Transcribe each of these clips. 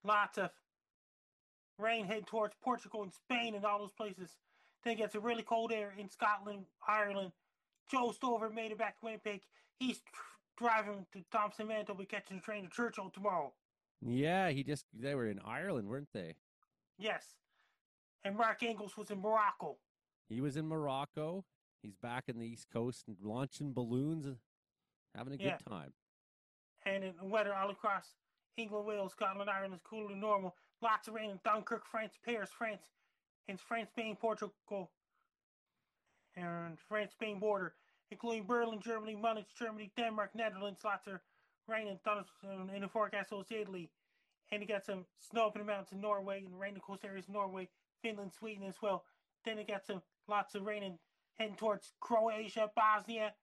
Lots of rain heading towards Portugal and Spain and all those places. Then it gets a really cold air in Scotland, Ireland. Joe Stover made it back to Winnipeg. He's driving to Thompson Manitoba, catching the train to Churchill tomorrow. Yeah, they were in Ireland, weren't they? Yes. And Mark Engels was in Morocco. He was in Morocco. He's back in the East Coast and launching balloons, having a good Yeah. time. And in the weather all across England, Wales, Scotland, Ireland is cooler than normal. Lots of rain in Dunkirk, France, Paris, France, and France, Spain, Portugal, and France, Spain border, including Berlin, Germany, Munich, Germany, Denmark, Netherlands. Lots of rain and thunder in the forecast, also Italy. And you got some snow up in the mountains in Norway and rain in the coast areas in Norway, Finland, Sweden as well. Then you got some lots of rain and heading towards Croatia, Bosnia,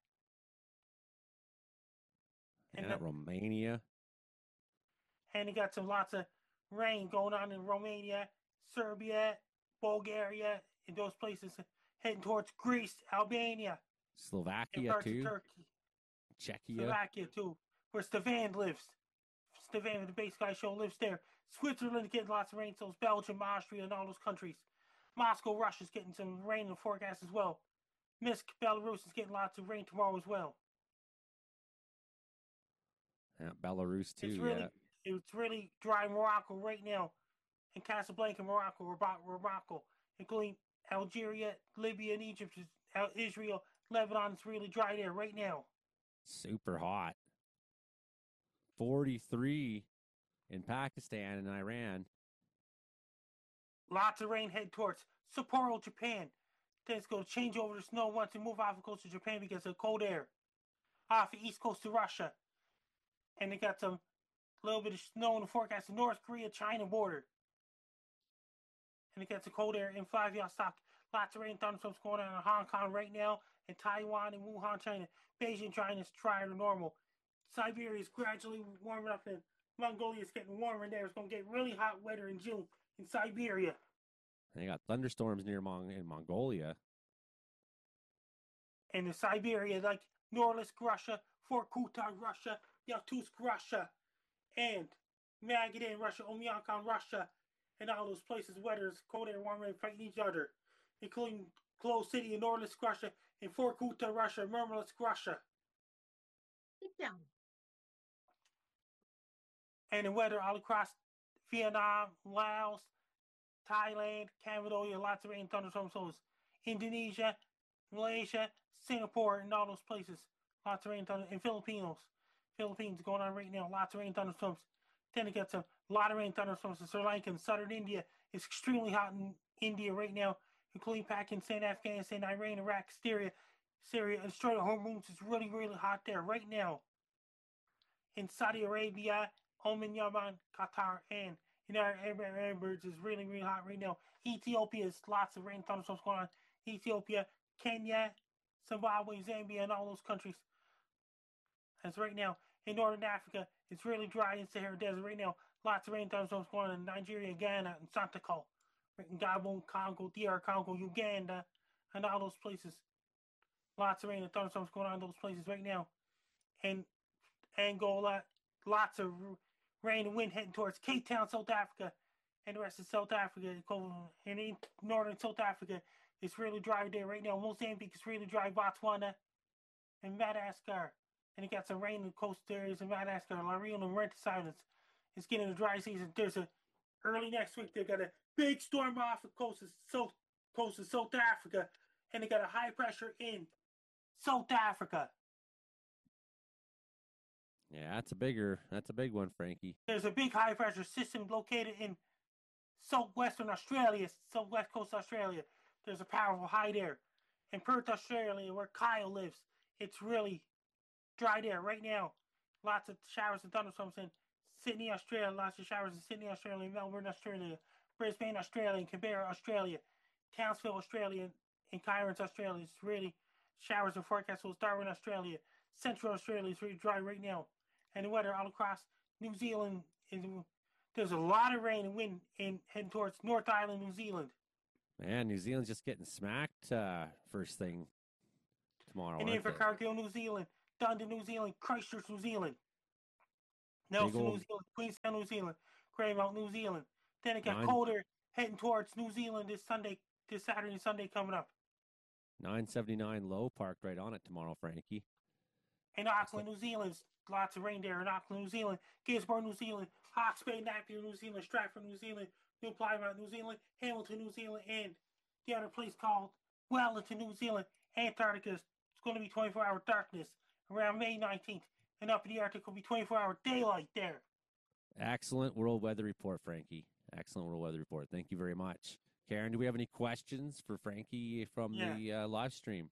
and Yeah, Romania. And you got some lots of rain going on in Romania, Serbia, Bulgaria, and those places heading towards Greece, Albania, and Slovakia parts of too. Turkey, Czechia. Slovakia too, where Stefan lives. Stefan, the Base Guy Show, lives there. Switzerland getting lots of rain, so is Belgium, Austria, and all those countries. Moscow, Russia's getting some rain in the forecast as well. Minsk, Belarus is getting lots of rain tomorrow as well. Yeah, Belarus too. It's really dry in Morocco right now. In Casablanca, Morocco, including Algeria, Libya, and Egypt, Israel, Lebanon. It's really dry there right now. Super hot. 43 in Pakistan and Iran. Lots of rain head towards Sapporo, Japan. Then it's going to change over to snow once it move off the coast of Japan because of cold air. Off the east coast of Russia. And they got some little bit of snow in the forecast of North Korea, China border. And it gets a cold air in Vladivostok. Lots of rain thunderstorms going on in Hong Kong right now, and Taiwan and Wuhan, China. Beijing, China is drier than normal. Siberia is gradually warming up, and Mongolia is getting warmer there. It's going to get really hot weather in June in Siberia. They got thunderstorms near in Mongolia. And in Siberia, like Norilsk, Russia, Vorkuta, Russia, Yakutsk, Russia, and Magadan, Russia, Oymyakon, Russia, and all those places, weather is cold air, warm air, fighting each other, including Close City in Norilsk, Russia, and Vorkuta, Russia, Murmansk, Russia. Sit down. And the weather all across Vietnam, Laos, Thailand, Cambodia, lots of rain, thunderstorms, so Indonesia, Malaysia, Singapore, and all those places. Lots of rain, thunder, and Philippines going on right now. Lots of rain, thunderstorms. Then it gets a lot of rain, thunderstorms in Sri Lanka and southern India. It's extremely hot in India right now, including Pakistan, Afghanistan, Iran, Iraq, Syria, and Strait of Hormuz. It's really, really hot there right now. In Saudi Arabia, Oman, Yemen, Qatar, and United Arab Emirates is really, really hot right now. Ethiopia is lots of rain, thunderstorms going on. Ethiopia, Kenya, Zimbabwe, Zambia, and all those countries. As right now, in Northern Africa, it's really dry in Sahara Desert right now. Lots of rain, thunderstorms going on in Nigeria, Ghana, and Santico. In Gabon, Congo, DR Congo, Uganda, and all those places. Lots of rain and thunderstorms going on in those places right now. And Angola, lots of rain and wind heading towards Cape Town, South Africa, and the rest of South Africa. And in northern South Africa, it's really dry there right now. Mozambique is really dry. Botswana and Madagascar. And it got some rain in the coast areas in Madagascar. La Reunion and Rent Islands. It's getting a dry season. There's a early next week they got a big storm off the coast of South Africa, and they got a high pressure in South Africa. Yeah, that's a big one, Frankie. There's a big high pressure system located in southwestern Australia, southwest coast Australia. There's a powerful high there. In Perth, Australia, where Kyle lives, it's really dry there right now. Lots of showers and thunderstorms in Sydney, Australia. Lots of showers in Sydney, Australia, Melbourne, Australia, Brisbane, Australia, Canberra, Australia, Townsville, Australia, and Cairns, Australia. It's really showers and forecast. So Darwin, Australia, Central Australia is really dry right now. And the weather all across New Zealand is. There's a lot of rain and wind heading towards North Island, New Zealand. Man, New Zealand's just getting smacked first thing tomorrow. And Invercargill, New Zealand, Dundee, New Zealand, Christchurch, New Zealand, Nelson, New Zealand, Queenstown, New Zealand, Greymount, New Zealand. Then it got Nine- colder, heading towards New Zealand this Saturday and Sunday coming up. 979 low, parked right on it tomorrow, Frankie. In Auckland, New Zealand, lots of rain there in Auckland, New Zealand. Gisborne, New Zealand. Hawke's Bay, Napier, New Zealand. Stratford, New Zealand. New Plymouth, New Zealand. Hamilton, New Zealand. And the other place called Wellington, New Zealand. Antarctica is going to be 24-hour darkness around May 19th. And up in the Arctic will be 24-hour daylight there. Excellent world weather report, Frankie. Excellent world weather report. Thank you very much. Karen, do we have any questions for Frankie from the live stream?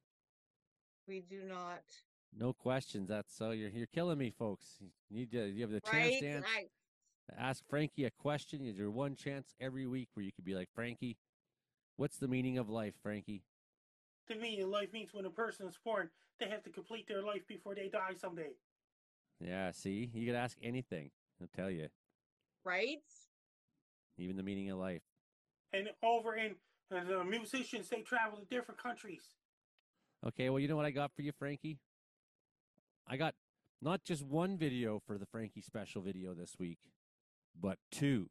We do not. No questions. That's so you're killing me, folks. You have the chance to ask Frankie a question. You have your one chance every week where you could be like, Frankie, what's the meaning of life, Frankie? The meaning of life means when a person is born, they have to complete their life before they die someday. Yeah, see? You could ask anything. I'll tell you. Right? Even the meaning of life. And over in the musicians, they travel to different countries. Okay, well, you know what I got for you, Frankie? I got not just one video for the Frankie special video this week, but two.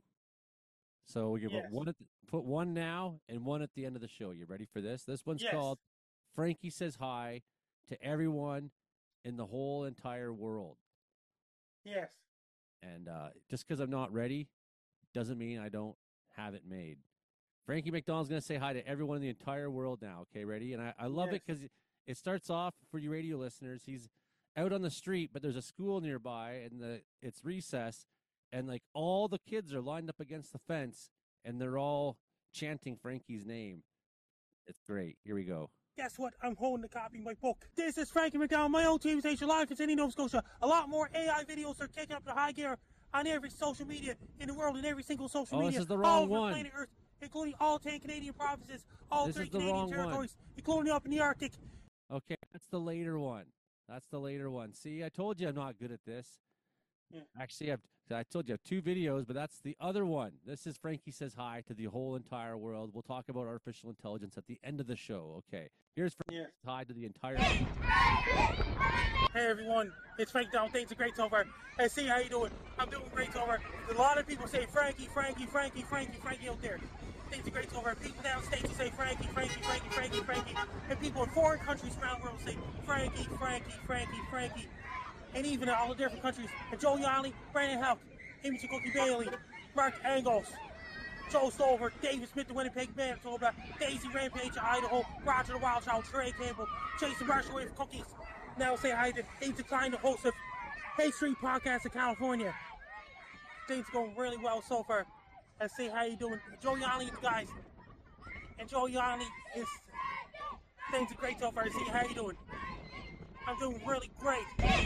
So we put one now and one at the end of the show. You ready for this? This one's called Frankie Says Hi to Everyone in the Whole Entire World. Yes. And just because I'm not ready doesn't mean I don't have it made. Frankie McDonald's going to say hi to everyone in the entire world now. Okay, ready? And I love it because it starts off for you radio listeners. He's out on the street, but there's a school nearby, and it's recess, and like all the kids are lined up against the fence, and they're all chanting Frankie's name. It's great. Here we go. Guess what? I'm holding a copy of my book. This is Frankie McDonald, my own TV station live in Sydney, Nova Scotia. A lot more AI videos are kicking up the high gear on every social media in the world, and every single social media. This is the all wrong over one. Planet Earth, including all 10 Canadian provinces, all This 3 is the Canadian wrong territories, including up in the Arctic. Okay, that's the later one. That's the later one. See, I told you I'm not good at this. Yeah. Actually, I told you I have 2 videos, but that's the other one. This is Frankie Says Hi to the whole entire world. We'll talk about artificial intelligence at the end of the show. Okay, here's Frankie Says Hi to the entire world. Hey everyone, it's Frank Down. Things are great so far. Hey, see how you doing? I'm doing great so far. A lot of people say Frankie out there. Things are great so far. People downstates will say Frankie. And people in foreign countries around the world say Frankie. And even in all the different countries. And Joe Yanni, Brandon Houck, Amy Cookie Bailey, Mark Angles, Joe Stover, David Smith, the Winnipeg Manitoba, Daisy Rampage, Idaho, Roger the Wild Child, Trey Campbell, Jason Marshall with Cookies. Now say hi to Ames Klein, the host of Hay Street Podcast in California. Things are going really well so far. And say how you doing. Joe Yanni and the guys. And Joe Yanni is things are great so far. See how you doing. I'm doing really great.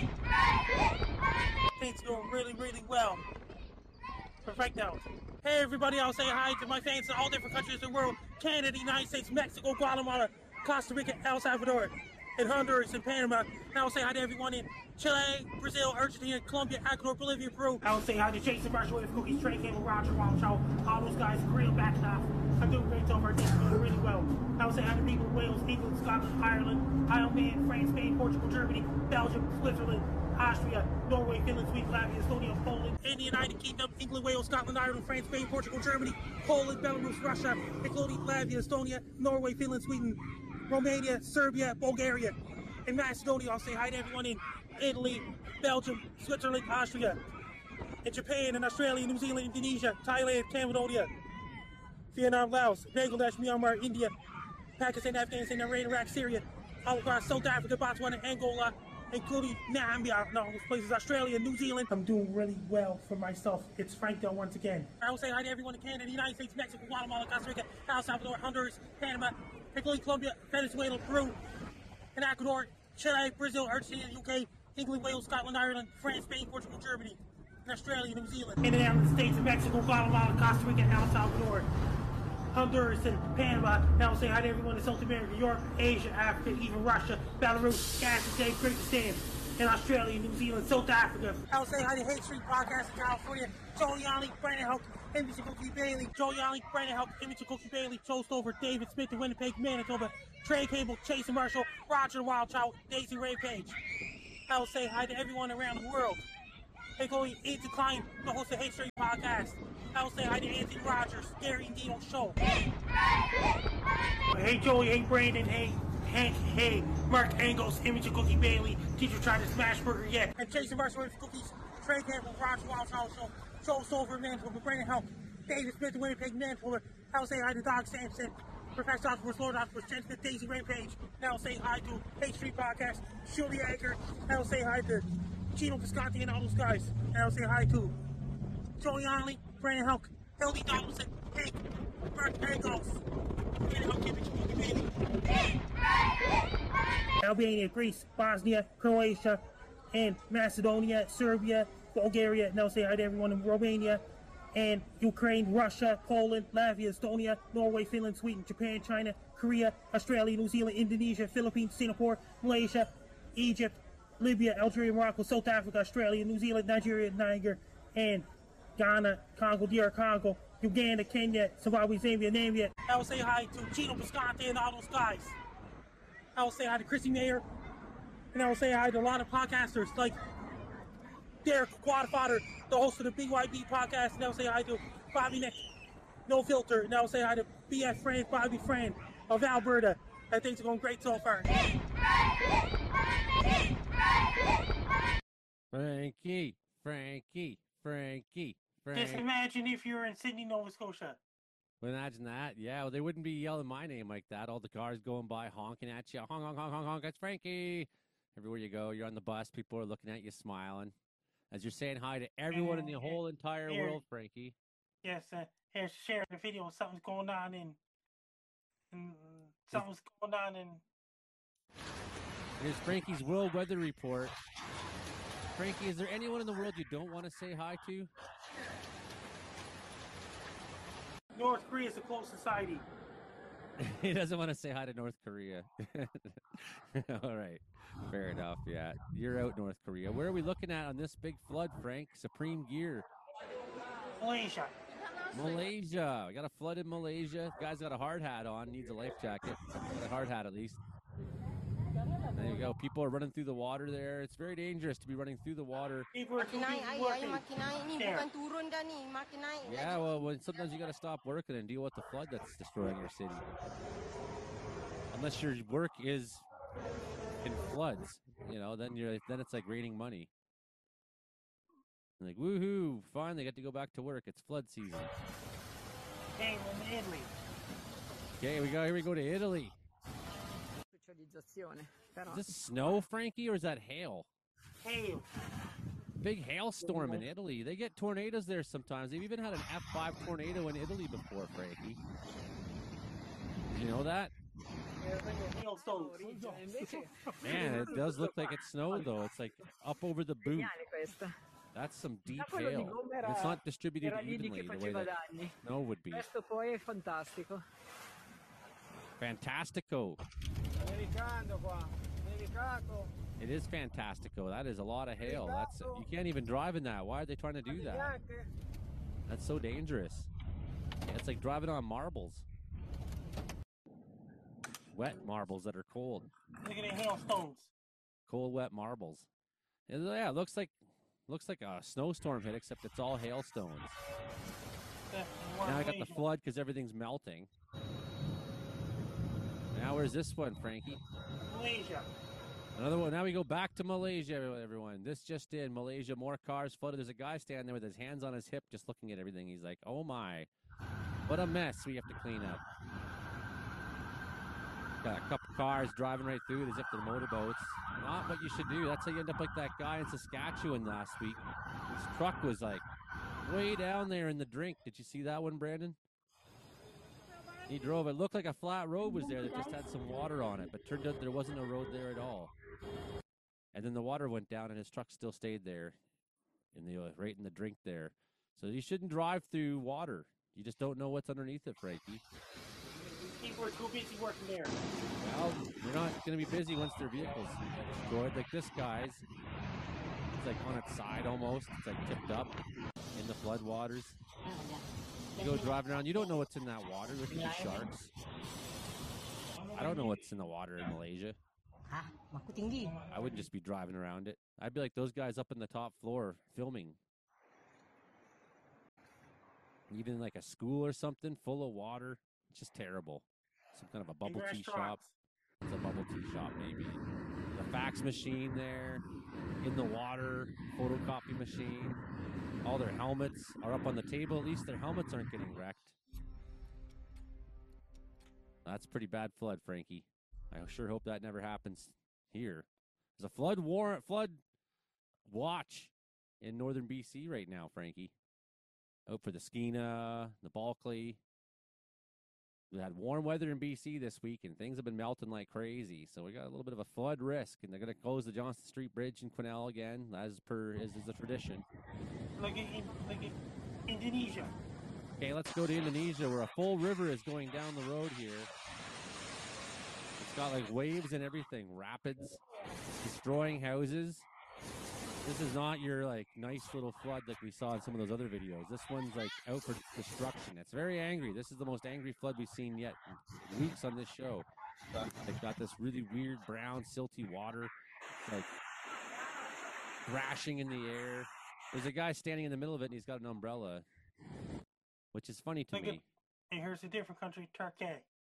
Things are going really, really well. Perfect now. Hey everybody, I'll say hi to my fans in all different countries of the world. Canada, United States, Mexico, Guatemala, Costa Rica, El Salvador, and Honduras, and Panama. And I'll say hi to everyone in Chile, Brazil, Argentina, Colombia, Ecuador, Bolivia, Peru. I'll say hi to Jason Marshall with Cookies, Trey Campbell, Roger Wild Child, all those guys, real back off. I'm doing great so far. Things are doing really well. I'll say hi to people in Wales, England, Scotland, Ireland, Isle Man, France, Spain, Portugal, Germany, Belgium, Switzerland, Austria, Norway, Finland, Sweden, Latvia, Estonia, Poland, and the United Kingdom, England, Wales, Scotland, Ireland, France, Spain, Portugal, Germany, Poland, Belarus, Russia, including Latvia, Estonia, Norway, Finland, Sweden, Romania, Serbia, Bulgaria, and Macedonia. I'll say hi to everyone in Italy, Belgium, Switzerland, Austria, and Japan, and Australia, New Zealand, Indonesia, Thailand, Cambodia, Vietnam, Laos, Bangladesh, Myanmar, India, Pakistan, Afghanistan, Iran, Iraq, Syria, all across South Africa, Botswana, Angola, including Namibia, and all those places, Australia, New Zealand. I'm doing really well for myself. It's Frank Del once again. I will say hi to everyone in Canada, the United States, Mexico, Guatemala, Costa Rica, El Salvador, Honduras, Panama, including Colombia, Venezuela, Peru, and Ecuador, Chile, Brazil, Argentina, UK, England, Wales, Scotland, Ireland, France, Spain, Portugal, Germany, and Australia, New Zealand. And the United States, Mexico, Guatemala, Costa Rica, El Salvador, Honduras, and Panama. Now I'll say hi to everyone in South America, Europe, Asia, Africa, even Russia, Belarus, Kazakhstan, Kyrgyzstan, and Australia, New Zealand, South Africa. I'll say hi to Hay Street Podcast in California, Joe Yanni, Brandon Houck, Amy Cookie Bailey, Joe Yanni, Brandon Houck, Amy Cookie Bailey, Joe Stover, David Smith, the Winnipeg Manitoba, Trey Cable, Jason Marshall, Roger the Wild Child, Daisy Ray Page. I'll say hi to everyone around the world. Hey, going Anthony Klein, the host of Hey Straight Podcast. I will say hi to Anthony Rogers, Gary and Dino Show. Hey, Joey, hey, Brandon, hey, Hank, hey, Mark Angles, Image of Cookie Bailey, teacher trying to smash burger yet. And Jason Marshall Cookies, Trey Campbell, Roger Wild's House Show, Joe Silver, Manitoba, Brandon Help, David Smith, Winnipeg, Manitoba. I will say hi to Doc Sampson, Professor Octopus, Lord Octopus, Jen Smith, Daisy Rampage. And I will say hi to Hey Street Podcast, Shirley Ager. I will say hi to Gino Visconti and all those guys. And I will say hi to Joey Onley, Brandon Helk, Helmy Donaldson, Hank, Mark Angles, Brandon Helk, Image of Cookie Bailey. Albania, Greece, Bosnia, Croatia, and Macedonia, Serbia, Bulgaria, and I'll say hi to everyone in Romania, and Ukraine, Russia, Poland, Latvia, Estonia, Norway, Finland, Sweden, Japan, China, Korea, Australia, New Zealand, Indonesia, Philippines, Singapore, Malaysia, Egypt, Libya, Algeria, Morocco, South Africa, Australia, New Zealand, Nigeria, Niger, and Ghana, Congo, DR Congo, Uganda, Kenya, Zimbabwe, Zambia, Namibia. I will say hi to Gino Bisconte and all those guys. I will say hi to Chrissy Mayer, and I will say hi to a lot of podcasters like Derek Quadfather, the host of the BYB podcast, and I will say hi to Bobby Nick, No Filter, and I will say hi to BF Fran, Bobby Fran of Alberta. I think it's going great so far. Frankie. Just imagine if you're in Sydney, Nova Scotia. Imagine that. Yeah, well, they wouldn't be yelling my name like that. All the cars going by honking at you. Honk, honk, honk, honk, honk. That's Frankie. Everywhere you go, you're on the bus. People are looking at you, smiling. As you're saying hi to everyone in the whole entire world, Frankie. Yes, here's sharing the video. Something's going on in Here's Frankie's World Weather Report. Frankie, is there anyone in the world you don't want to say hi to? North Korea is a closed society. He doesn't want to say hi to North Korea. All right. Fair enough, yeah. You're out, North Korea. Where are we looking at on this big flood, Frank? Supreme Gear. Malaysia. We got a flood in Malaysia. Guy's got a hard hat on, needs a life jacket. Got a hard hat at least. There you go. People are running through the water there. It's very dangerous to be running through the water. Yeah, well, sometimes you got to stop working and deal with the flood that's destroying your city. Unless your work is in floods, then it's like raining money. Like, woohoo, finally got to go back to work. It's flood season. Hey, we're in Italy. Okay, here we go to Italy. Is this snow, Frankie, or is that hail? Hail. Big hailstorm in Italy. They get tornadoes there sometimes. They've even had an F5 tornado in Italy before, Frankie. Did you know that? Man, it does look like it's snow, though. It's like up over the boot. That's some deep hail. It's not distributed evenly the way that snow would be. Fantastico. It is fantastico. That is a lot of hail. You can't even drive in that. Why are they trying to do that? That's so dangerous. Yeah, it's like driving on marbles. Wet marbles that are cold. Look at the hailstones. Cold, wet marbles. Yeah, it looks like a snowstorm hit, except it's all hailstones. Now I got the flood because everything's melting. Now where's this one, Frankie? Malaysia. Another one. Now we go back to Malaysia, everyone. This just in. Malaysia, more cars flooded. There's a guy standing there with his hands on his hip just looking at everything. He's like, oh my. What a mess we have to clean up. Got a couple cars driving right through it as if they're motorboats. Not what you should do. That's how you end up like that guy in Saskatchewan last week. His truck was like way down there in the drink. Did you see that one, Brandon? He drove. It looked like a flat road was there that just had some water on it, but turned out there wasn't a road there at all. And then the water went down, and his truck still stayed there, right in the drink there. So you shouldn't drive through water. You just don't know what's underneath it, Frankie. People are too busy working there. Well, they're not going to be busy once their vehicles get destroyed. Like this guy's, it's like on its side almost. It's like tipped up in the flood waters. You go driving around, you don't know what's in that water. There could be sharks. I don't know what's in the water in Malaysia. I wouldn't just be driving around it. I'd be like those guys up in the top floor filming. Even like a school or something full of water. It's just terrible. Some kind of a bubble tea shop. It's a bubble tea shop, maybe. The fax machine there, in the water, photocopy machine. All their helmets are up on the table. At least their helmets aren't getting wrecked. That's pretty bad flood, Frankie. I sure hope that never happens here. There's a flood watch in northern BC right now, Frankie. Out for the Skeena, the Bulkley. We had warm weather in BC this week, and things have been melting like crazy. So we got a little bit of a flood risk, and they're going to close the Johnston Street Bridge in Quesnel again, as is a tradition. Look at Indonesia. Okay, let's go to Indonesia, where a full river is going down the road here. It's got like waves and everything, rapids, destroying houses. This is not your like nice little flood like we saw in some of those other videos. This one's like out for destruction. It's very angry. This is the most angry flood we've seen yet in weeks on this show. They've got this really weird brown silty water, like thrashing in the air. There's a guy standing in the middle of it, and he's got an umbrella, which is funny to me. And here's a different country, Turkey.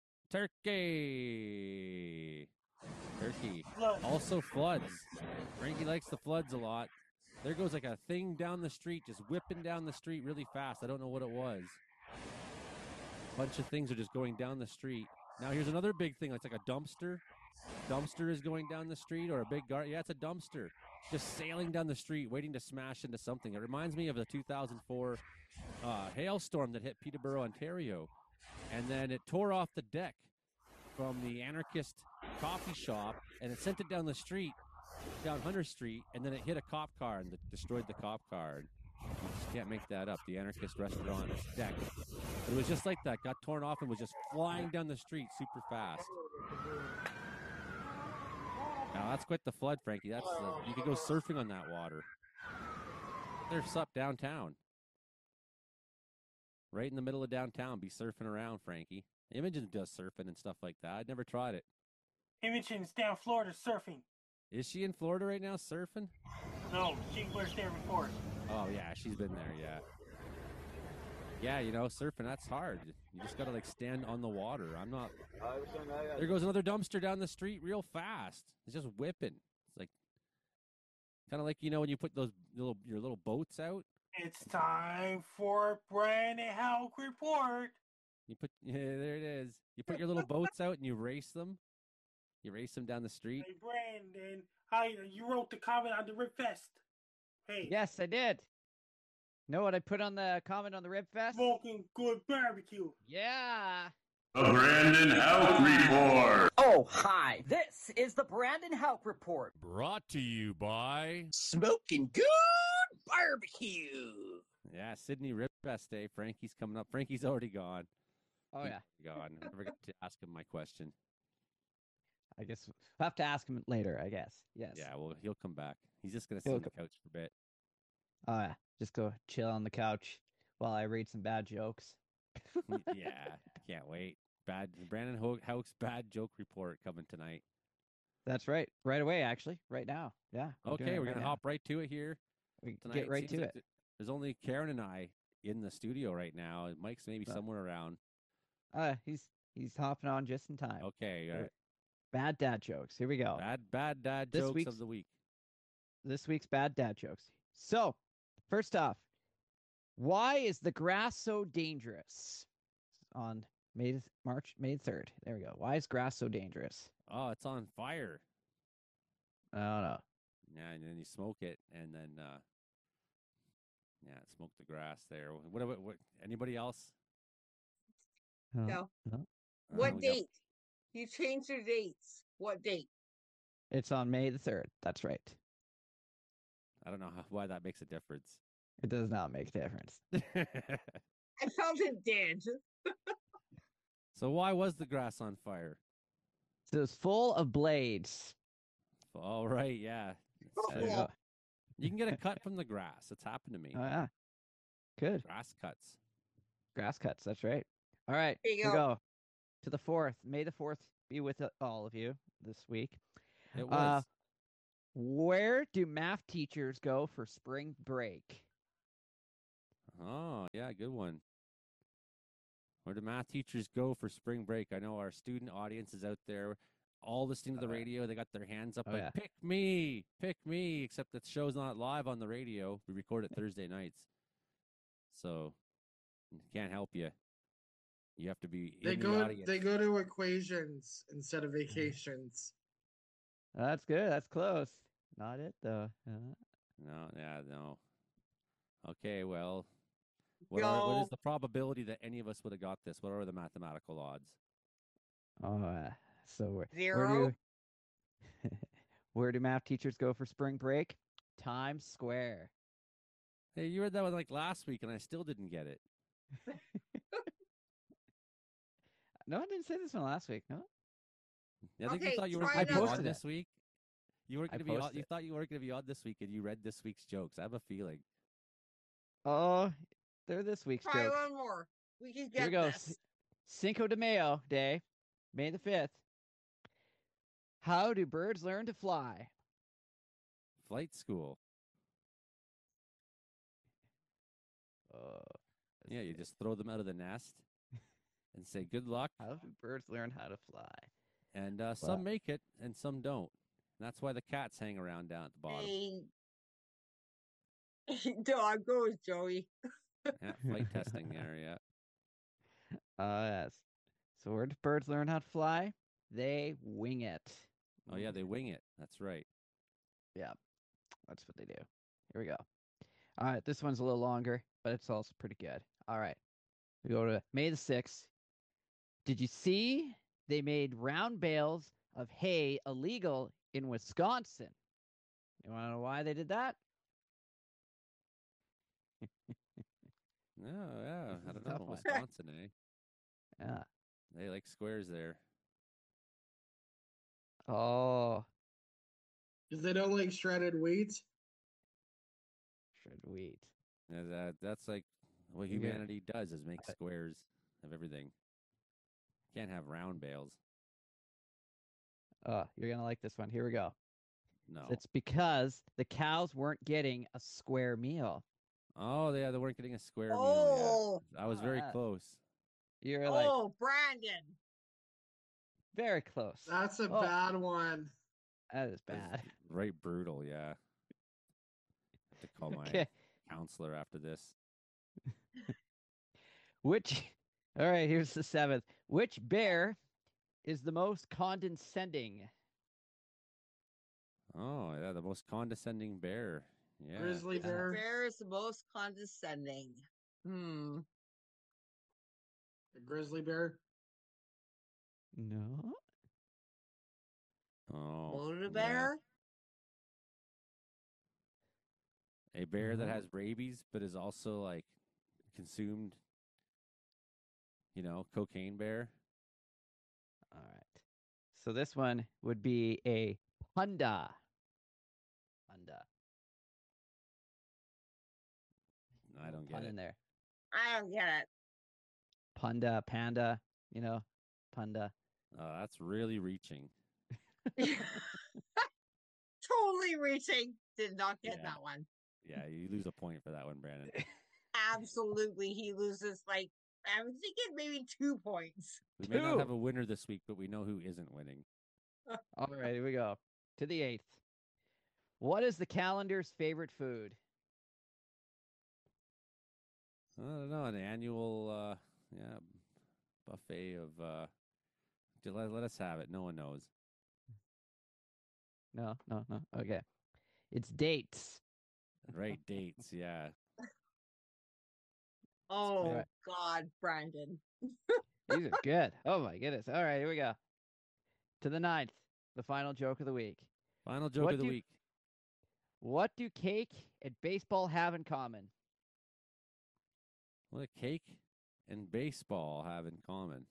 Turkey. Also floods. Frankie likes the floods a lot. There goes like a thing down the street, just whipping down the street really fast. I don't know what it was. A bunch of things are just going down the street. Now here's another big thing. It's like a dumpster. Dumpster is going down the street, or a big yeah, it's a dumpster. Just sailing down the street, waiting to smash into something. It reminds me of the 2004 hailstorm that hit Peterborough, Ontario. And then it tore off the deck from the anarchist coffee shop, and it sent it down the street, down Hunter Street, and then it hit a cop car and destroyed the cop car. You just can't make that up. The anarchist restaurant deck. It was just like that. Got torn off and was just flying down the street super fast. Now that's quite the flood, Frankie. That's you could go surfing on that water. There's up downtown. Right in the middle of downtown, be surfing around, Frankie. Imogen does surfing and stuff like that. I'd never tried it. Imogen's down Florida surfing. Is she in Florida right now surfing? No, she was there before. Oh, yeah, she's been there, yeah. Yeah, you know, surfing, that's hard. You just got to, like, stand on the water. I'm not... There goes another dumpster down the street real fast. It's just whipping. It's like... Kind of like, you know, when you put those your little boats out. It's time for Brandon Houck Report. Yeah, there it is. You put your little boats out and you race them. You race them down the street. Hey, Brandon, you wrote the comment on the Rib Fest. Hey. Yes, I did. Know what I put on the comment on the Rib Fest? Smoking good barbecue. Yeah. The Brandon Houck Report. Oh, hi. This is the Brandon Houck Report. Brought to you by Smoking Good Barbecue. Yeah, Sydney Rib Fest Day. Frankie's coming up. Frankie's already gone. Oh, yeah. Gone. I never got to ask him my question. I guess we'll have to ask him later, I guess. Yes. Yeah, well, he'll come back. He's just going to sit on the couch for a bit. Oh, yeah. Just go chill on the couch while I read some bad jokes. Yeah, can't wait. Brandon Houck's bad joke report coming tonight. That's right. Right away, actually. Right now. Yeah. Okay, we're going to hop right to it here. We tonight. get right to it. There's only Karen and I in the studio right now. Mike's maybe somewhere around. He's hopping on just in time. Okay. Bad dad jokes. Here we go. Bad dad jokes of the week. This week's bad dad jokes. So, first off, why is the grass so dangerous? On March 3rd. There we go. Why is grass so dangerous? Oh, it's on fire. I don't know. Yeah, and then you smoke it, and then smoke the grass there. What anybody else? No. What date? You changed your dates. What date? It's on May the 3rd. That's right. I don't know why that makes a difference. It does not make a difference. I felt it did. So why was the grass on fire? So it was full of blades. All right, yeah. There you go. You can get a cut from the grass. It's happened to me. Oh, yeah. Good. Grass cuts. Grass cuts. That's right. All right. There you we go. go to the 4th. May the 4th be with all of you this week. It was. Where do math teachers go for spring break? Oh, yeah, good one. Where do math teachers go for spring break? I know our student audience is out there, all listening to the radio. They got their hands up like, pick me, except the show's not live on the radio. We record it Thursday nights. So, can't help you. You have to be in the audience. They go to equations instead of vacations. That's good. That's close. Not it, though. No. Okay, well, what is the probability that any of us would have got this? What are the mathematical odds? So 0. Where do math teachers go for spring break? Times Square. Hey, you read that one like last week, and I still didn't get it. No, I didn't say this one last week. No. I think Okay, you thought you were try going to be another. on this week. You weren't going to be on. posted You it. thought you weren't going to be on this week, and you read this week's jokes. I have a feeling. Oh, they're this week's Try jokes. one more. We can Here we get go. this. Cinco de Mayo Day, May the 5th. How do birds learn to fly? Flight school. Yeah, you just throw them out of the nest and say good luck. How do birds learn how to fly? And some make it, and some don't. And that's why the cats hang around down at the bottom. Dog goes, Joey. Yeah, flight testing there, yeah. Yes. So where do birds learn how to fly? They wing it. Oh, yeah, they wing it. That's right. Yeah, that's what they do. Here we go. All right, this one's a little longer, but it's also pretty good. All right, we go to May the 6th. Did you see they made round bales of hay illegal in Wisconsin? You want to know why they did that? No, yeah, I don't know. Tough one. Wisconsin, eh? Yeah. They like squares there. Oh, Because they don't like shredded wheat. shredded wheat. Yeah, that's like what You get- humanity does is make squares of everything. Can't have round bales. Oh, you're gonna like this one. Here we go. No. It's because the cows weren't getting a square meal. Oh, yeah, they weren't getting a square meal. Oh. Yeah. I was very Ah. close. You're like Oh, Brandon. very close. That's a Oh. bad one. That is That's bad. Right brutal, yeah. I have to call my Okay. counselor after this. Which, all right, here's the 7th. Which bear is the most condescending? Oh, yeah, the most condescending bear. Yeah. Grizzly bear. Bear is the most condescending. A grizzly bear. No. Oh. Polar yeah. bear? A bear that No. has rabies but is also like consumed, cocaine bear. All right. So this one would be a panda. Panda. I don't Pun get in it. there. I don't get Panda, panda, panda. That's really reaching. it. Totally reaching. Did not get Yeah. that one. Yeah, you lose a point for that one, Brandon. Absolutely. He loses I'm thinking maybe 2 points. We may not Two. have a winner this week, but we know who isn't winning. All right, here we go. To the 8th. What is the calendar's favorite food? I don't know, an annual buffet of let us have it. No one knows. No. Okay. It's dates. Right, dates, yeah. Oh, Right. God, Brandon. These are good. Oh my goodness. All right, here we go. To the 9th, the final joke of the week. Final joke What of the do- week. What do cake and baseball have in common? What do cake and baseball have in common?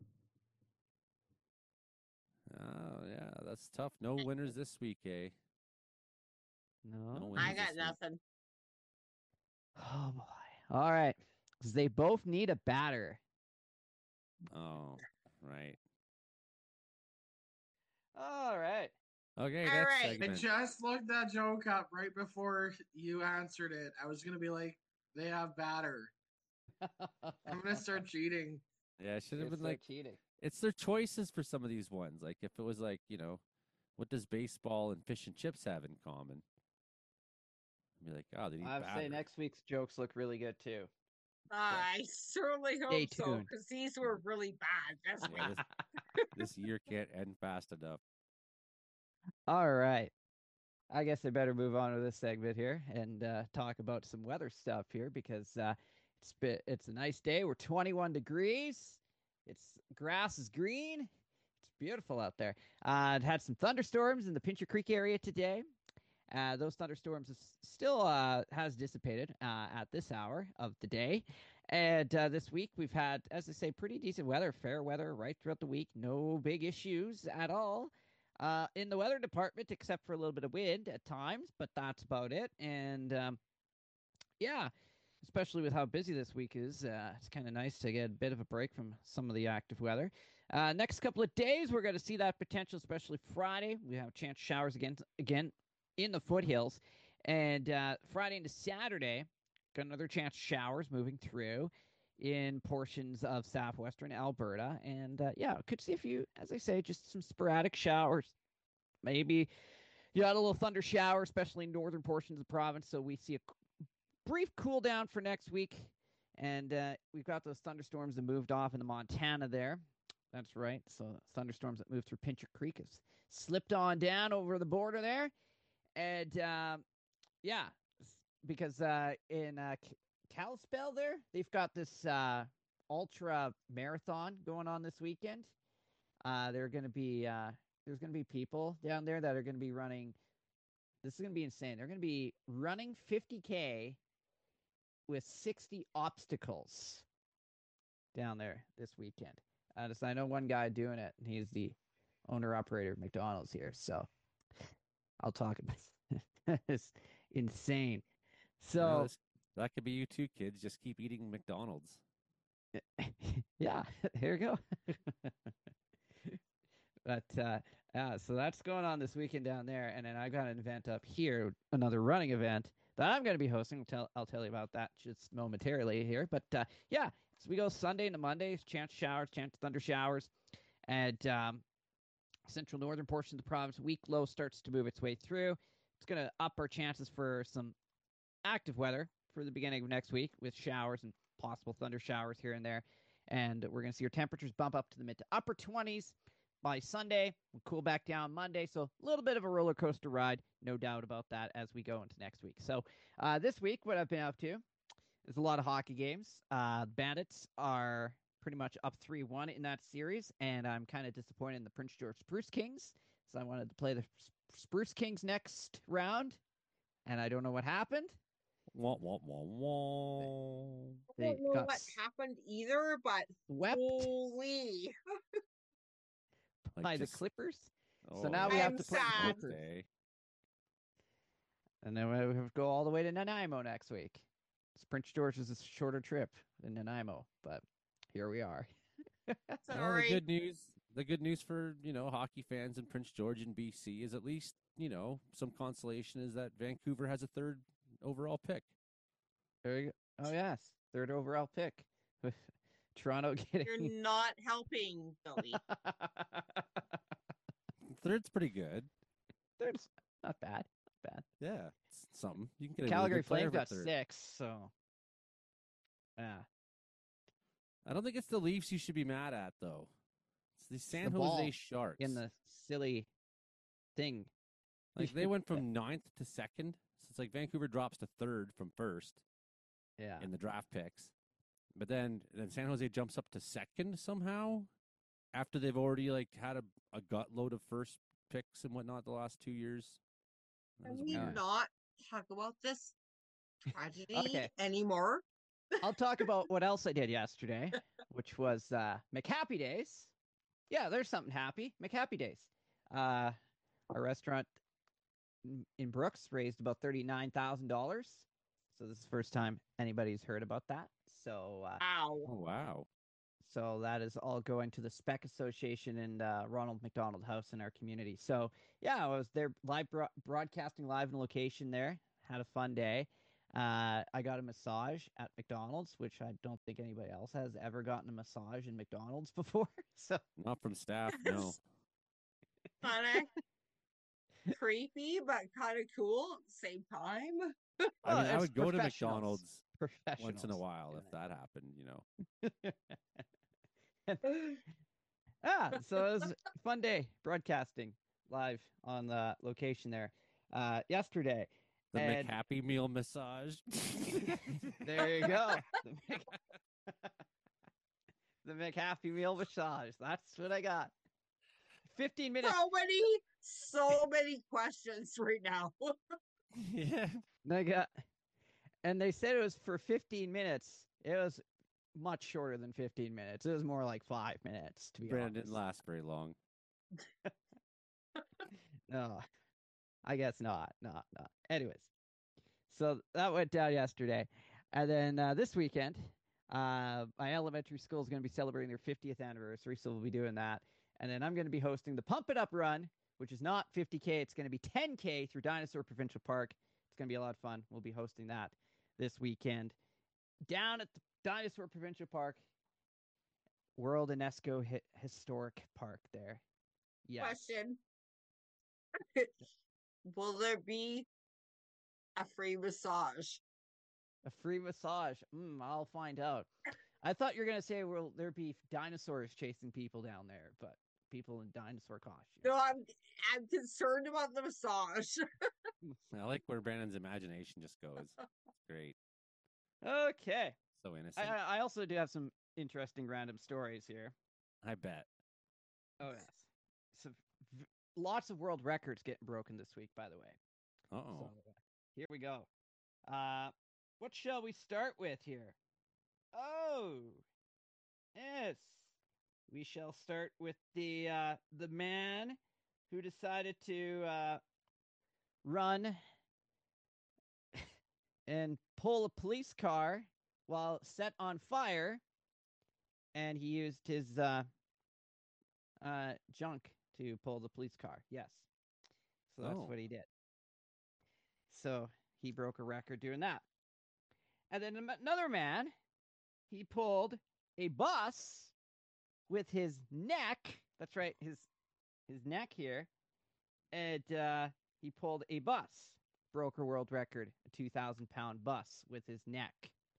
Oh, yeah, that's tough. No winners this week, eh? No. winners I this got week. nothing. Oh boy. All right. 'Cause they both need a batter. Oh, right. All right. Okay, All next right. I segment. just looked that joke up right before you answered it. I was gonna be like, they have batter. I'm gonna start cheating. Yeah, it should have been Start like cheating. it's their choices for some of these ones. Like if it was like, what does baseball and fish and chips have in common? I'd be like, oh, they need I'd say batter. next week's jokes look really good too. I certainly Stay hope so, tuned. because these were really bad this week. Yeah, this year can't end fast enough. All right. I guess I better move on to this segment here and talk about some weather stuff here because it's a nice day. We're 21 degrees. It's grass is green. It's beautiful out there. It had some thunderstorms in the Pincher Creek area today. Those thunderstorms still has dissipated at this hour of the day. And this week we've had, as I say, pretty decent weather, fair weather right throughout the week. No big issues at all in the weather department, except for a little bit of wind at times, but that's about it. And yeah, especially with how busy this week is, it's kind of nice to get a bit of a break from some of the active weather. Next couple of days, we're going to see that potential, especially Friday. We have a chance of showers again in the foothills. And Friday into Saturday, got another chance of showers moving through in portions of southwestern Alberta. And yeah, could see a few, as I say, just some sporadic showers. Maybe you had a little thunder shower, especially in northern portions of the province. So we see a brief cool down for next week. And we've got those thunderstorms that moved off into Montana there. That's right. So thunderstorms that moved through Pincher Creek have slipped on down over the border there. And yeah, because in Kalispell there, they've got this ultra marathon going on this weekend. There's going to be people down there that are going to be running. This is going to be insane. They're going to be running 50K with 60 obstacles down there this weekend. So I know one guy doing it, and he's the owner operator of McDonald's here. So I'll talk about it's insane. So that could be you too, kids. Just keep eating McDonald's. yeah, here you go. But so that's going on this weekend down there, and then I got an event up here, another running event that I'm going to be hosting. I'll tell you about that just momentarily here. But yeah, so we go Sunday into Monday, chance showers, chance thunder showers, and central northern portion of the province. Weak low starts to move its way through. It's going to up our chances for some active weather for the beginning of next week with showers and possible thunder showers here and there. And we're going to see our temperatures bump up to the mid to upper 20s by Sunday. We'll cool back down Monday. So a little bit of a roller coaster ride, no doubt about that, as we go into next week. So this week, what I've been up to is a lot of hockey games. Bandits are pretty much up 3-1 in that series, and I'm kind of disappointed in the Prince George Spruce Kings. So I wanted to play the Spruce Kings next round, and I don't know what happened. Wah, wah, wah, wah. I don't know what happened either, but swept holy. by the Clippers. Oh, So now we have to play the sad. Clippers. And then we have to go all the way to Nanaimo next week. Prince George is a shorter trip than Nanaimo, but here we are. Sorry. The good news for, hockey fans in Prince George and BC is at least, some consolation is that Vancouver has a third overall pick. There you go. Oh, yes. Third overall pick. With Toronto getting... You're not helping, Billy. Third's pretty good. Third's not bad. Not bad. Yeah, it's something. You can get a Calgary really good player Flames got for third. 6, so... Yeah. I don't think it's the Leafs you should be mad at, though. It's the San the Jose ball Sharks. in the silly thing. Like, they went from 9th to 2nd. So it's like Vancouver drops to 3rd from 1st Yeah. in the draft picks. But then San Jose jumps up to 2nd somehow after they've already, had a gutload of first picks and whatnot the last 2 years. That Can was we weird. not talk about this tragedy Okay. anymore? I'll talk about what else I did yesterday, which was McHappy Days. Yeah, there's something happy. McHappy Days. Our restaurant in Brooks raised about $39,000. So this is the first time anybody's heard about that. So Ow. Oh, wow. So that is all going to the Spec Association and Ronald McDonald House in our community. So yeah, I was there live broadcasting live in location there. Had a fun day. I got a massage at McDonald's, which I don't think anybody else has ever gotten a massage in McDonald's before. So Not from staff, no. Kind of creepy, but kind of cool at the same time. I mean, I it's would go to professionals. McDonald's once in a Professionals. while if that happened, So it was a fun day broadcasting live on the location there yesterday. The And- McHappy Meal massage. There you go. The McHappy Meal massage. That's what I got. 15 minutes. So many questions right now. Yeah. And they said it was for 15 minutes. It was much shorter than 15 minutes. It was more like 5 minutes, to be Brandon honest. didn't last very long. No, I guess not. Not. Anyways, so that went down yesterday. And then this weekend, my elementary school is going to be celebrating their 50th anniversary, so we'll be doing that. And then I'm going to be hosting the Pump It Up Run, which is not 50K. It's going to be 10K through Dinosaur Provincial Park. It's going to be a lot of fun. We'll be hosting that this weekend down at the Dinosaur Provincial Park, World UNESCO Historic Park there. Yes. Question. Will there be a free massage? A free massage. I'll find out. I thought you were going to say, will there be dinosaurs chasing people down there, but people in dinosaur costumes. No, I'm concerned about the massage. I like where Brandon's imagination just goes. It's great. Okay. So innocent. I also do have some interesting random stories here. I bet. Oh, yes. So, lots of world records getting broken this week, by the way. Uh-oh. So, here we go. What shall we start with here? Oh, yes. We shall start with the man who decided to run and pull a police car while set on fire, and he used his junk to pull the police car. Yes. So that's what he did. So he broke a record doing that. And then another man, he pulled a bus with his neck. That's right, his neck here. And he pulled a bus. Broke a world record, a 2,000-pound bus with his neck.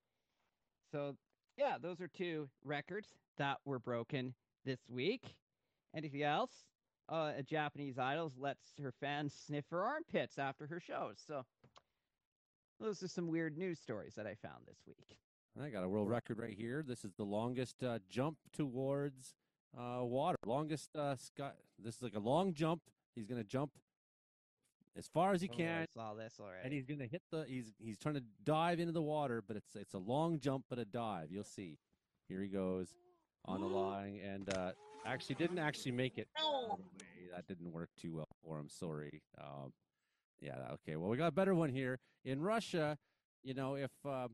So, yeah, those are two records that were broken this week. Anything else? A Japanese idol lets her fans sniff her armpits after her shows. So, those are some weird news stories that I found this week. I got a world record right here. This is the longest jump towards water. Longest sky. This is like a long jump. He's going to jump as far as he can. I saw this already. And he's going to hit the. He's trying to dive into the water, but it's a long jump, but a dive. You'll see. Here he goes on the line, and actually didn't actually make it all the way. That didn't work too well for him. Sorry. Yeah. Okay. Well, we got a better one here in Russia. You know, if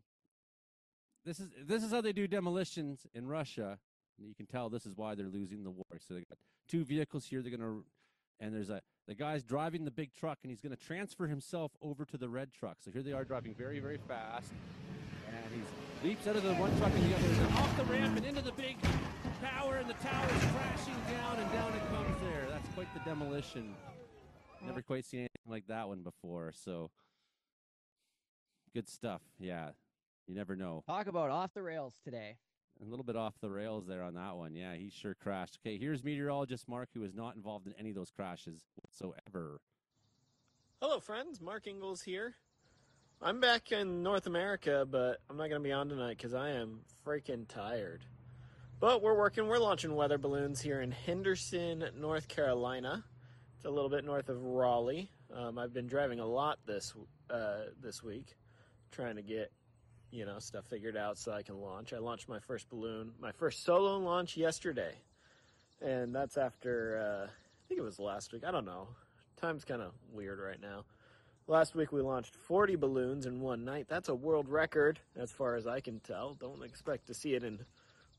this is how they do demolitions in Russia. You can tell this is why they're losing the war. So they got two vehicles here. And there's the guy's driving the big truck, and he's going to transfer himself over to the red truck. So here they are driving very, very fast, and he leaps out of the one truck and the other, and off the ramp and into the big tower, and the tower is crashing down, and down it comes there. That's quite the demolition. Never quite seen anything like that one before. So good stuff. Yeah, you never know. Talk about off the rails today. A little bit off the rails there on that one. Yeah, he sure crashed. Okay, here's meteorologist Mark, who was not involved in any of those crashes whatsoever. Hello, friends. Mark Ingalls here. I'm back in North America, but I'm not going to be on tonight because I am freaking tired. But we're working. We're launching weather balloons here in Henderson, North Carolina. It's a little bit north of Raleigh. I've been driving a lot this week, trying to get stuff figured out so I can launch. I launched my first balloon, my first solo launch yesterday. And that's after, I think it was last week. I don't know. Time's kind of weird right now. Last week we launched 40 balloons in one night. That's a world record as far as I can tell. Don't expect to see it in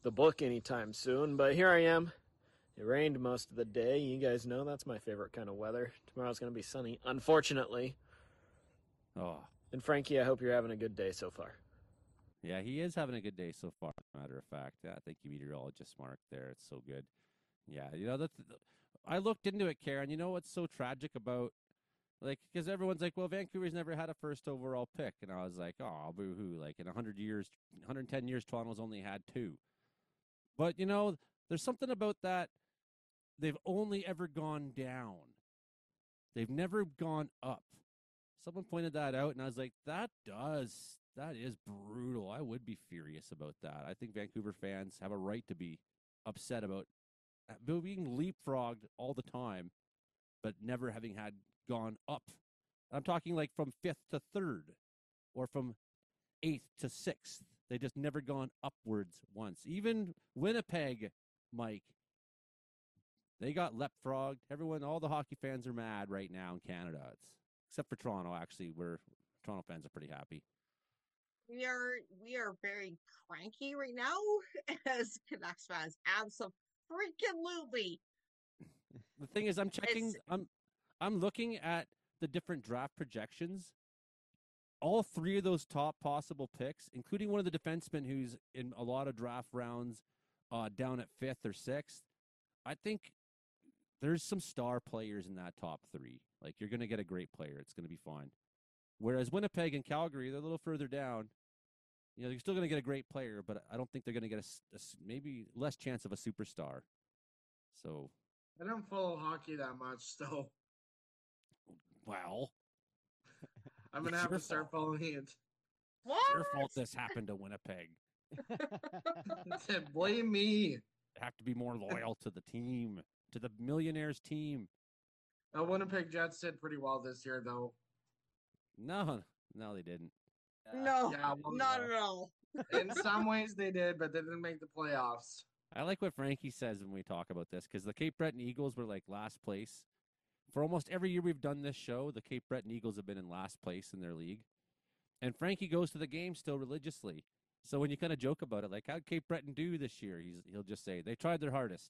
the book anytime soon, but here I am. It rained most of the day. You guys know that's my favorite kind of weather. Tomorrow's going to be sunny, unfortunately. Oh, And Frankie, I hope you're having a good day so far. yeah, he is having a good day so far. Matter of fact, yeah, thank you, meteorologist Mark. There, it's so good. Yeah, I looked into it, Karen. You know what's so tragic about, like, because everyone's like, well, Vancouver's never had a first overall pick, and I was like, oh, boo-hoo. Like in 110 years, Toronto's only had 2. But there's something about that. They've only ever gone down. They've never gone up. Someone pointed that out, and I was like, that is brutal. I would be furious about that. I think Vancouver fans have a right to be upset about being leapfrogged all the time, but never having had gone up. I'm talking like from 5th to 3rd or from 8th to 6th. They just never gone upwards once. Even Winnipeg, Mike, they got leapfrogged. All the hockey fans are mad right now in Canada. Except for Toronto, actually, where Toronto fans are pretty happy. We are very cranky right now as Canucks fans. Absolutely. The thing is, I'm looking at the different draft projections. All 3 of those top possible picks, including one of the defensemen who's in a lot of draft rounds down at 5th or 6th, I think there's some star players in that top 3. Like, you're going to get a great player. It's going to be fine. Whereas Winnipeg and Calgary, they're a little further down. You're still going to get a great player, but I don't think they're going to get a maybe less chance of a superstar. So I don't follow hockey that much, so. Well, I'm going to have to start following it. What? It's your fault this happened to Winnipeg. Blame me. Have to be more loyal to the team, to the Millionaires team. Winnipeg Jets did pretty well this year, though. No, they didn't. No, Yeah, not at all. In some ways they did, but they didn't make the playoffs. I like what Frankie says when we talk about this, because the Cape Breton Eagles were like last place. For almost every year we've done this show, the Cape Breton Eagles have been in last place in their league. And Frankie goes to the game still religiously. So when you kind of joke about it, like, how'd Cape Breton do this year? He'll just say, they tried their hardest.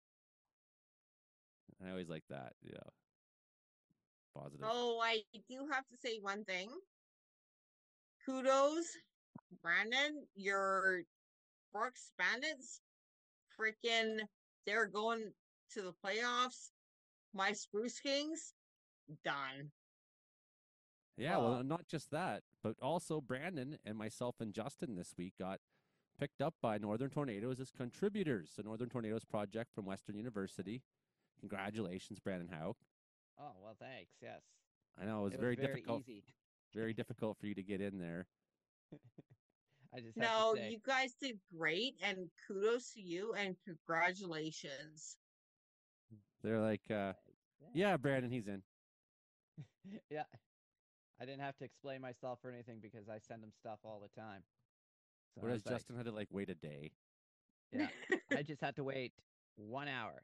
I always like that, yeah. Positive. Oh, I do have to say one thing. Kudos, Brandon, your Brooks Bandits, freaking, they're going to the playoffs. My Spruce Kings, done. Yeah, well, not just that, but also Brandon and myself and Justin this week got picked up by Northern Tornadoes as contributors. The Northern Tornadoes project from Western University. Congratulations, Brandon Houck. Oh, well, thanks. Yes. I know it was very difficult. Easy. Very difficult for you to get in there. I just No, have to say, you guys did great, and kudos to you, and congratulations. They're like, yeah, Brandon, he's in. yeah. I didn't have to explain myself or anything because I send him stuff all the time. So Whereas Justin had to like wait a day. Yeah. I just had to wait 1 hour.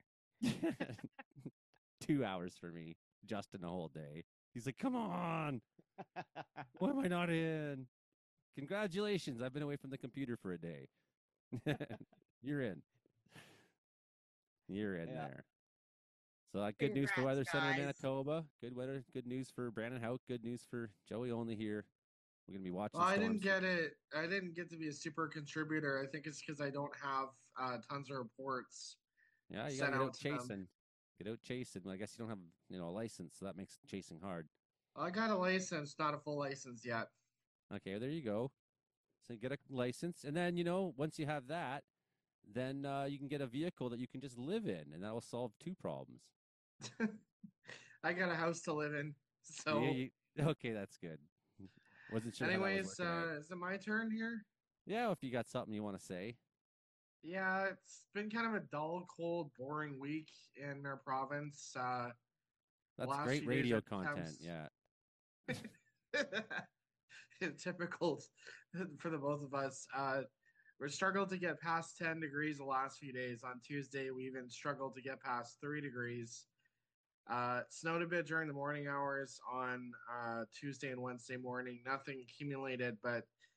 2 hours for me. Justin a whole day. He's like, come on. Why am I not in? Congratulations. I've been away from the computer for a day. You're in. You're in there. So good news for Weather Center in Manitoba. Good weather. Good news for Brandon Houck. Good news for Joey Only here. We're gonna be watching. Well, I didn't get it. I didn't get to be a super contributor. I think it's because I don't have tons of reports. Yeah, you gotta get out chasing. Get out chasing. Well, I guess you don't have a license, so that makes chasing hard. I got a license, not a full license yet. Okay, there you go. So you get a license, and then once you have that, then you can get a vehicle that you can just live in, and that will solve 2 problems. I got a house to live in, so okay, that's good. Wasn't sure. Anyways, is it my turn here? Yeah, if you got something you want to say. Yeah, it's been kind of a dull, cold, boring week in our province. That's great radio content. Yeah. Typical for the both of us. We're struggled to get past 10 degrees the last few days. On Tuesday, we even struggled to get past 3 degrees. Snowed a bit during the morning hours on Tuesday and Wednesday morning. Nothing accumulated, but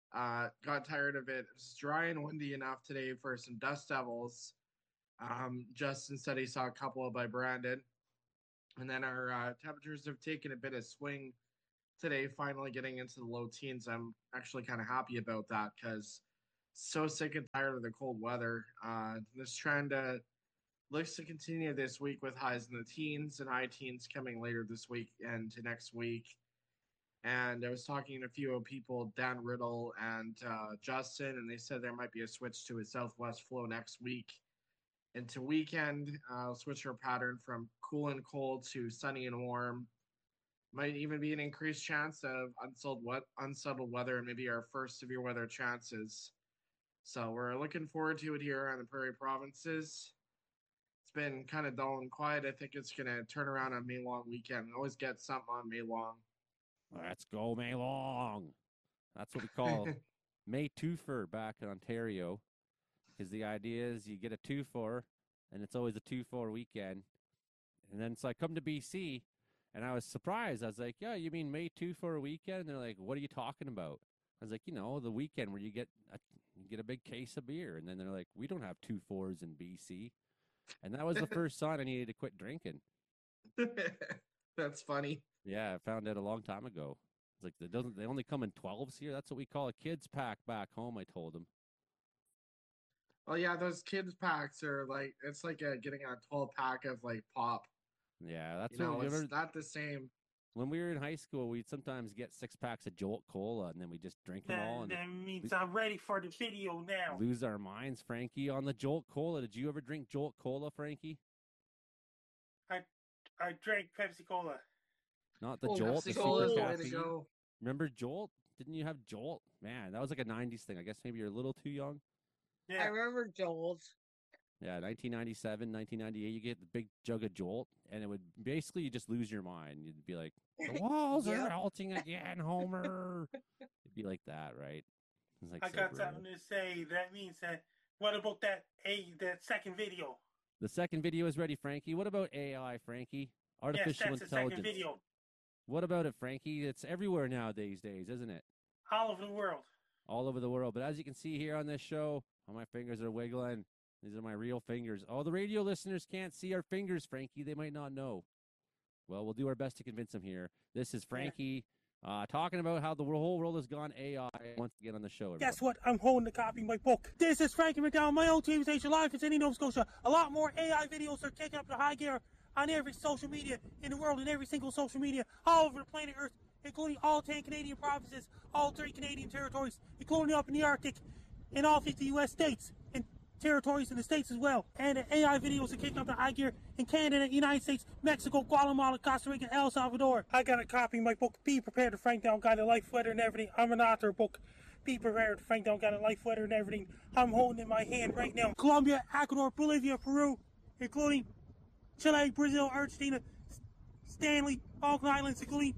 Got tired of it. It was dry and windy enough today for some Dust Devils. Justin said he saw a couple by Brandon. And then our temperatures have taken a bit of swing today, finally getting into the low teens. I'm actually kind of happy about that because so sick and tired of the cold weather. This trend looks to continue this week with highs in the teens and high teens coming later this week and to next week. And I was talking to a few people, Dan Riddle and Justin, and they said there might be a switch to a southwest flow next week. Into weekend, switch our pattern from cool and cold to sunny and warm. Might even be an increased chance of unsettled weather and maybe our first severe weather chances. So we're looking forward to it here on the Prairie Provinces. It's been kind of dull and quiet. I think it's going to turn around on May Long weekend. We always get something on May Long. Let's go May Long. That's what we call May Twofer back in Ontario. Because the idea is you get a 2-4, and it's always a 2-4 weekend. And then so I come to BC, and I was surprised. I was like, yeah, you mean May 2-4 weekend? And they're like, what are you talking about? I was like, the weekend where you get a big case of beer. And then they're like, we don't have 2-4s in BC. And that was the first sign I needed to quit drinking. That's funny. Yeah, I found out a long time ago. It's like they only come in 12s here. That's what we call a kids pack back home, I told them. Oh yeah, those kids packs are like it's like getting a 12 pack of like pop. Yeah, that's it's not the same. When we were in high school, we'd sometimes get 6 packs of Jolt Cola, and then we just drink them all. And that means I'm ready for the video now. Lose our minds, Frankie, on the Jolt Cola. Did you ever drink Jolt Cola, Frankie? I drank Pepsi Cola. Not the Jolt, the super caffeine. Remember Jolt? Didn't you have Jolt? Man, that was like a 90s thing. I guess maybe you're a little too young. Yeah. I remember Jolt. Yeah, 1997, 1998, you get the big jug of Jolt, and it would basically you just lose your mind. You'd be like, the walls are melting again, Homer. It'd be like that, right? Like I got something to say. That means that, what about that second video? The second video is ready, Frankie. What about AI, Frankie? Artificial intelligence. The second video. What about it, Frankie? It's everywhere nowadays, isn't it? All over the world. All over the world. But as you can see here on this show, my fingers are wiggling. These are my real fingers. Oh, the radio listeners can't see our fingers, Frankie. They might not know. Well, we'll do our best to convince them here. This is Frankie talking about how the whole world has gone AI once again on the show. Everybody. Guess what? I'm holding a copy of my book. This is Frankie McDowell, my own TV station live in Sydney, Nova Scotia. A lot more AI videos are taking up the high gear on every social media in the world, and every single social media all over the planet Earth, including all 10 Canadian provinces, all 3 Canadian territories, including up in the Arctic, and all 50 U.S. states and territories in the States as well. And AI videos are kicking up the high gear in Canada, United States, Mexico, Guatemala, Costa Rica, El Salvador. I got a copy of my book, Be Prepared to Frank Down, Got a Life, Weather, and Everything. I'm an author book. Be Prepared to Frank Down, Got a Life, Weather, and Everything. I'm holding it in my hand right now. Colombia, Ecuador, Bolivia, Peru, including Chile, Brazil, Argentina, Stanley, Falkland Islands, including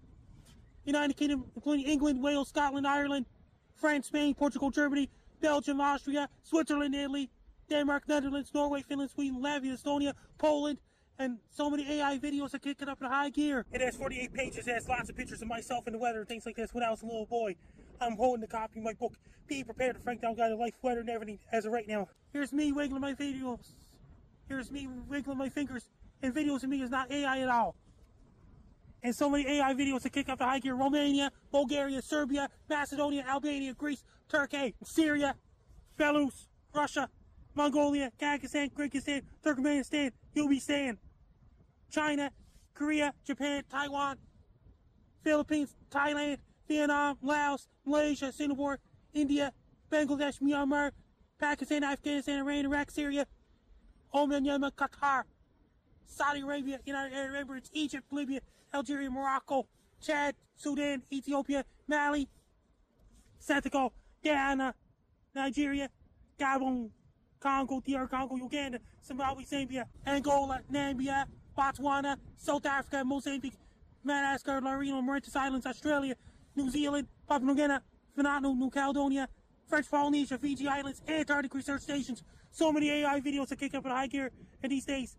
United Kingdom, including England, Wales, Scotland, Ireland, France, Spain, Portugal, Germany, Belgium, Austria, Switzerland, Italy, Denmark, Netherlands, Norway, Finland, Sweden, Latvia, Estonia, Poland, and so many AI videos are kicking up in high gear. It has 48 pages. It has lots of pictures of myself and the weather and things like this when I was a little boy. I'm holding a copy of my book, Be Prepared to Frank Down, Got a Life, Weather, and Everything, as of right now. Here's me wiggling my videos. Here's me wiggling my fingers. And videos of me is not AI at all. And so many AI videos to kick up the high gear. Romania, Bulgaria, Serbia, Macedonia, Albania, Greece, Turkey, Syria, Belarus, Russia, Mongolia, Kazakhstan, Kyrgyzstan, Turkmenistan, Uzbekistan, China, Korea, Japan, Taiwan, Philippines, Thailand, Vietnam, Laos, Malaysia, Singapore, India, Bangladesh, Myanmar, Pakistan, Afghanistan, Iran, Iraq, Syria, Oman, Yemen, Qatar, Saudi Arabia, United Arab Emirates, Egypt, Libya, Algeria, Morocco, Chad, Sudan, Ethiopia, Mali, Senegal, Ghana, Nigeria, Gabon, Congo, DR Congo, Uganda, Zimbabwe, Zambia, Angola, Namibia, Botswana, South Africa, Mozambique, Madagascar, Larino, Mauritius Islands, Australia, New Zealand, Papua New Guinea, Vanuatu, New Caledonia, French Polynesia, Fiji Islands, Antarctic research stations. So many AI videos to kick up in high gear in these days.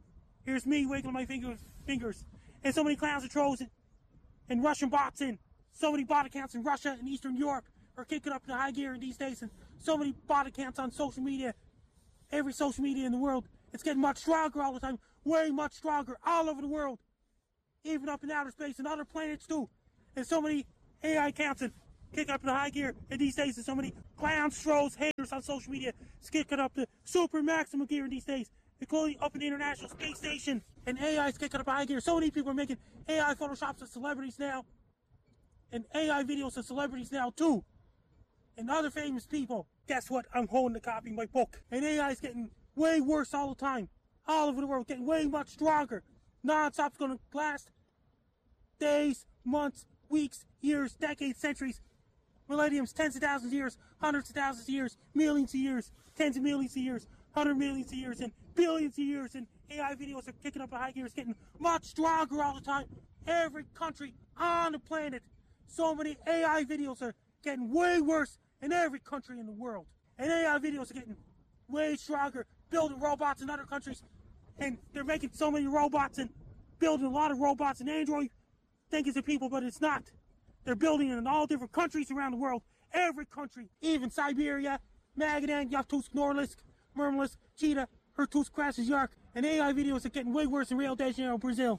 Here's me wiggling my fingers. And so many clowns and trolls and Russian bots and So many bot accounts in Russia and Eastern Europe are kicking up the high gear in these days, and so many bot accounts on social media, every social media in the world. It's getting much stronger all the time, way much stronger all over the world, even up in outer space and other planets too. And so many AI accounts and kick up the high gear in these days, and so many clowns, trolls, haters on social media is kicking up the super maximum gear in these days, including up in the International Space Station. And AI is kicking up high gear. So many people are making AI photoshops of celebrities now, and AI videos of celebrities now too, and other famous people. Guess what? I'm holding a copy of my book. And AI is getting way worse all the time. All over the world, getting way much stronger. Non-stop's gonna last days, months, weeks, years, decades, centuries, millenniums, tens of thousands of years, hundreds of thousands of years, millions of years, tens of millions of years, 100 millions of years, and billions of years. And AI videos are kicking up a high gear. It's getting much stronger all the time. Every country on the planet, so many AI videos are getting way worse in every country in the world. And AI videos are getting way stronger, building robots in other countries. And they're making so many robots and building a lot of robots, and Android think it's a people, but it's not. They're building it in all different countries around the world. Every country, even Siberia, Magadan, Yakutsk, Norilsk, Murmansk, Cheetah, Irkutsk, Krasnoyarsk, and AI videos are getting way worse in Rio de Janeiro, Brazil,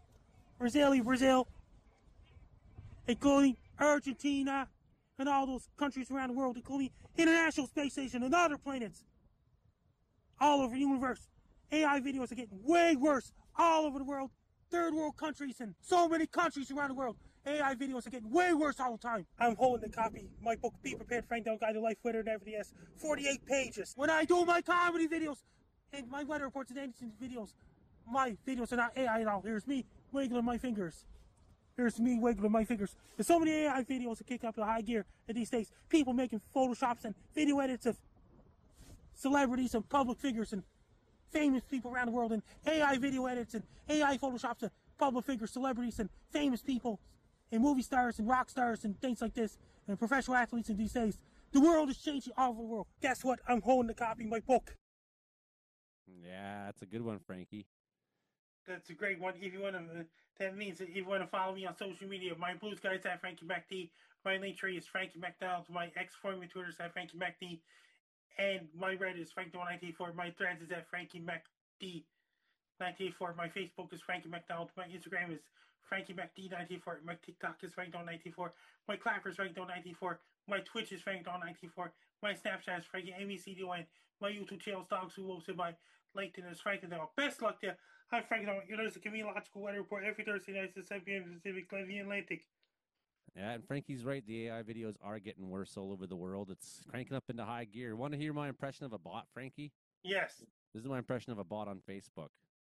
including Argentina and all those countries around the world, including International Space Station and other planets all over the universe. AI videos are getting way worse all over the world. Third world countries and so many countries around the world. AI videos are getting way worse all the time. I'm holding a copy of my book, Be Prepared, Frank Down Guide to Life, Weather, and Everything. Has 48 pages. When I do my comedy videos and my weather reports and anything videos, my videos are not AI at all. Here's me wiggling my fingers. There's so many AI videos that kick up the high gear in these days. People making photoshops and video edits of celebrities and public figures and famous people around the world, and AI video edits and AI photoshops of public figures, celebrities, and famous people, and movie stars and rock stars and things like this, and professional athletes in these days. The world is changing all over the world. Guess what? I'm holding a copy of my book. Yeah, that's a good one, Frankie. That's a great one. If you want to, that means that if you want to follow me on social media, my blue sky is at Frankie MacD. My link tree is Frankie McDonald. My ex-former Twitter is at Frankie MacD. And my Reddit is Frank1984. My threads is at Frankie MacD1984. My Facebook is Frankie McDonald. My Instagram is Frankie MacD1984. My TikTok is Frank1984. My Clapper is Frank1984. My Twitch is Frank1984. My Snapchat is Frankie MacDon. My YouTube channel is Dogs Who Wolves, and my LinkedIn is Frank1984. Best luck to you. I'm Frank1984. You're listening to Meteorological Weather Report every Thursday night at 7 p.m. Pacific, Atlantic, Atlantic. Yeah, and Frankie's right. The AI videos are getting worse all over the world. It's cranking up into high gear. Want to hear my impression of a bot, Frankie? Yes. This is my impression of a bot on Facebook.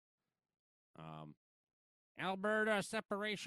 Alberta separation.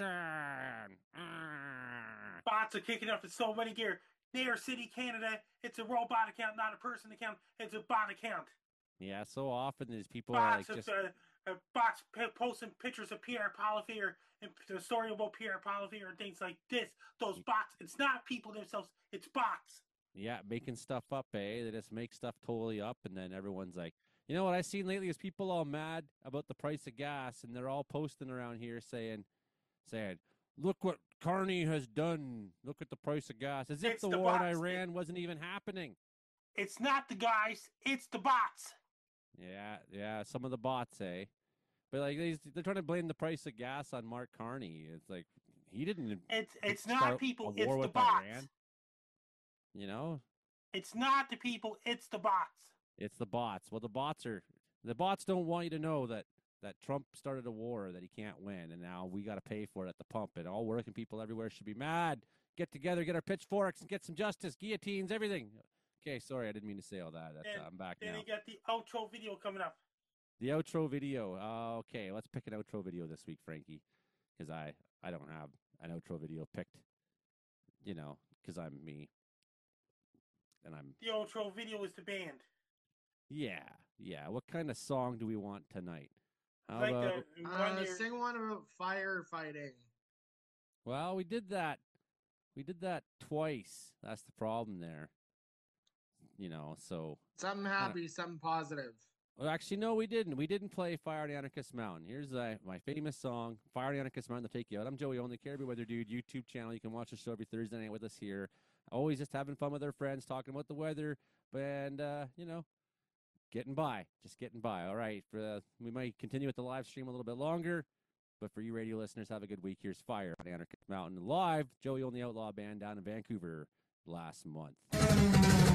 Bots are kicking up in so many gear. New York City, Canada. It's a robot account, not a person account. It's a bot account. Yeah, so often there's people bots like just bots posting pictures of Pierre Poilievre and the story about Pierre Poilievre and things like this. Those bots. It's not people themselves. It's bots. Yeah, making stuff up, eh? They just make stuff totally up, and then everyone's like, you know what I've seen lately is people all mad about the price of gas, and they're all posting around here saying, look what Carney has done. Look at the price of gas. As if the war in Iran wasn't even happening. It's not the guys. It's the bots. Yeah, some of the bots, eh? But like they're trying to blame the price of gas on Mark Carney. It's like he didn't. It's not people. It's the bots. Iran. You know. It's not the people. It's the bots. It's the bots. Well, the bots don't want you to know that Trump started a war that he can't win, and now we got to pay for it at the pump. And all working people everywhere should be mad. Get together, get our pitchforks, and get some justice, guillotines, everything. Okay, sorry, I didn't mean to say all that. I'm back now. Then you got the outro video coming up. The outro video. Okay, let's pick an outro video this week, Frankie, because I don't have an outro video picked. You know, because I'm me, and I'm. The outro video is the band. Yeah. What kind of song do we want tonight? How like about sing one about firefighting? Well, we did that. We did that twice. That's the problem there. You know, so something happy, something positive. Well, actually, no, we didn't. We didn't play Fire on Anarchist Mountain. Here's my famous song, Fire on Anarchist Mountain, to take you out. I'm Joey Only, Caribbean Weather Dude, YouTube channel. You can watch the show every Thursday night with us here. Always just having fun with our friends, talking about the weather, and, getting by. Just getting by. All right. We might continue with the live stream a little bit longer, but for you radio listeners, have a good week. Here's Fire on Anarchist Mountain live. Joey Only Outlaw Band down in Vancouver last month.